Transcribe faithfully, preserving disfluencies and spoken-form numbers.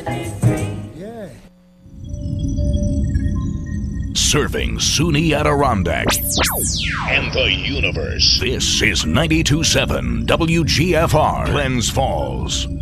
Yeah. Serving SUNY Adirondack and the universe. This is ninety-two point seven W G F R, Glens Falls.